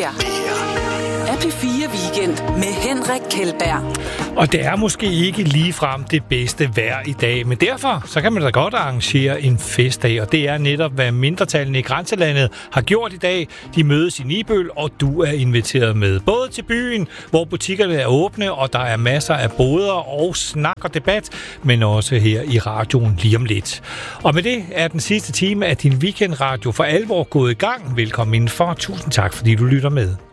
AP4 Weekend med Henrik Kjeldberg. Og det er måske ikke ligefrem det bedste vejr i dag, men derfor så kan man da godt arrangere en festdag, og det er netop, hvad mindretallene i grænselandet har gjort i dag. De mødes i Nibøl, og du er inviteret med. Både til byen, hvor butikkerne er åbne, og der er masser af boder og snak og debat, men også her i radioen lige om lidt. Og med det er den sidste time af din weekendradio for alvor gået i gang. Velkommen indenfor. Tusind tak, fordi du lytter med.